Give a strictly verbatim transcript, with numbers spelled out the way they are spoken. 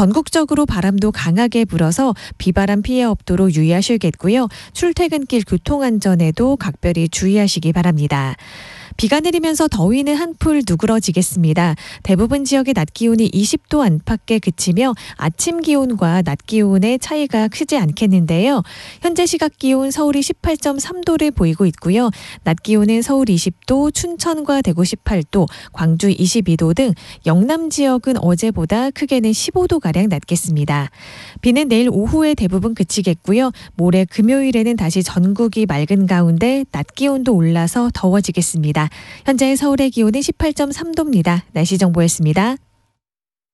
전국적으로 바람도 강하게 불어서 비바람 피해 없도록 유의하셔야겠고요. 출퇴근길 교통안전에도 각별히 주의하시기 바랍니다. 비가 내리면서 더위는 한풀 누그러지겠습니다. 대부분 지역의 낮 기온이 이십 도 안팎에 그치며 아침 기온과 낮 기온의 차이가 크지 않겠는데요. 현재 시각 기온 서울이 십팔 점 삼 도를 보이고 있고요. 낮 기온은 서울 이십 도, 춘천과 대구 십팔 도, 광주 이십이 도 등 영남 지역은 어제보다 크게는 십오 도가량 낮겠습니다. 비는 내일 오후에 대부분 그치겠고요. 모레 금요일에는 다시 전국이 맑은 가운데 낮 기온도 올라서 더워지겠습니다. 현재 서울의 기온은 십팔 점 삼 도입니다. 날씨 정보였습니다.